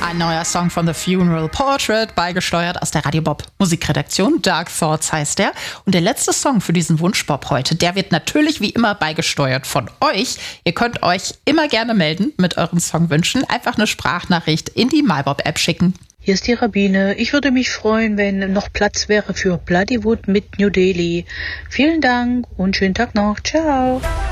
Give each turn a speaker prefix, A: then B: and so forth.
A: Ein neuer Song von The Funeral Portrait, beigesteuert aus der Radio Bob Musikredaktion. Dark Thoughts heißt der. Und der letzte Song für diesen Wunschbob heute, der wird natürlich wie immer beigesteuert von euch. Ihr könnt euch immer gerne melden mit euren Songwünschen. Einfach eine Sprachnachricht in die MyBob-App schicken.
B: Hier ist die Rabine. Ich würde mich freuen, wenn noch Platz wäre für Bloodywood mit New Delhi. Vielen Dank und schönen Tag noch. Ciao.